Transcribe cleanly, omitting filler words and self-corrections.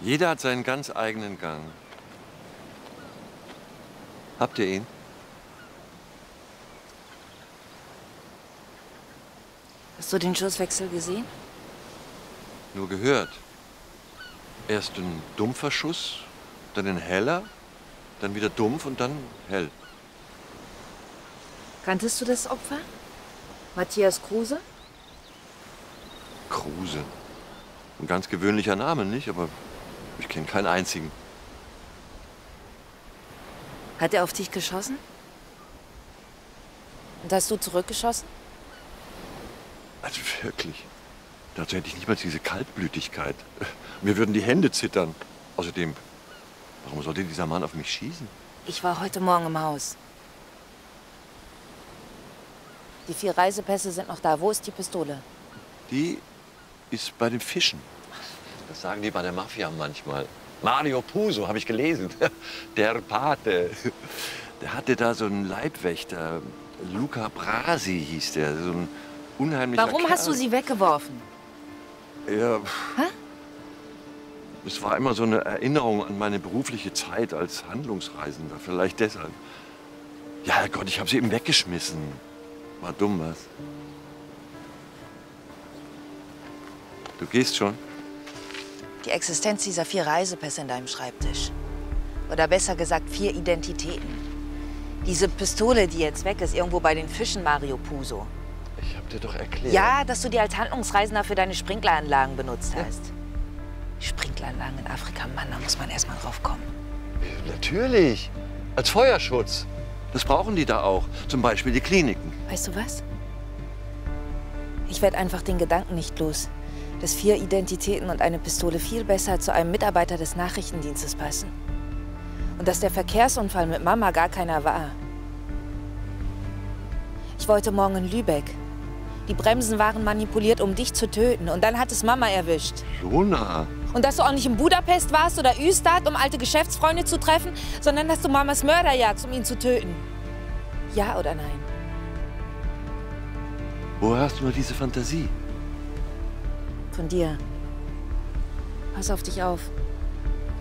Jeder hat seinen ganz eigenen Gang. Habt ihr ihn? Hast du den Schusswechsel gesehen? Nur gehört. Erst ein dumpfer Schuss, dann ein heller, dann wieder dumpf und dann hell. Kanntest du das Opfer? Matthias Kruse? Kruse. Ein ganz gewöhnlicher Name, nicht? Aber ich kenne keinen einzigen. Hat er auf dich geschossen? Und hast du zurückgeschossen? Also wirklich. Dazu hätte ich nicht mal diese Kaltblütigkeit. Mir würden die Hände zittern. Außerdem, warum sollte dieser Mann auf mich schießen? Ich war heute Morgen im Haus. Die 4 Reisepässe sind noch da. Wo ist die Pistole? Die ist bei den Fischen. Das sagen die bei der Mafia manchmal. Mario Puzo, habe ich gelesen. Der Pate. Der hatte da so einen Leibwächter. Luca Brasi hieß der. So ein unheimlicher Warum Kerl. hast du sie weggeworfen? Ja. Hä? Es war immer so eine Erinnerung an meine berufliche Zeit als Handlungsreisender. Vielleicht deshalb. Ja, Herrgott, ich habe sie eben weggeschmissen. War dumm, was? Du gehst schon? Die Existenz dieser 4 Reisepässe in deinem Schreibtisch. Oder besser gesagt 4 Identitäten. Diese Pistole, die jetzt weg ist, irgendwo bei den Fischen, Mario Puzo. Ich hab dir doch erklärt. Ja, dass du die als Handlungsreisender für deine Sprinkleranlagen benutzt hast. Sprinkleranlagen in Afrika, Mann, da muss man erst mal drauf kommen. Natürlich. Als Feuerschutz. Das brauchen die da auch. Zum Beispiel die Kliniken. Weißt du was? Ich werde einfach den Gedanken nicht los, dass 4 Identitäten und eine Pistole viel besser zu einem Mitarbeiter des Nachrichtendienstes passen. Und dass der Verkehrsunfall mit Mama gar keiner war. Ich war heute Morgen in Lübeck. Die Bremsen waren manipuliert, um dich zu töten. Und dann hat es Mama erwischt. Luna. Und dass du auch nicht in Budapest warst oder Ystad, um alte Geschäftsfreunde zu treffen, sondern dass du Mamas Mörder jagst, um ihn zu töten. Ja oder nein? Woher hast du nur diese Fantasie? Von dir. Pass auf dich auf.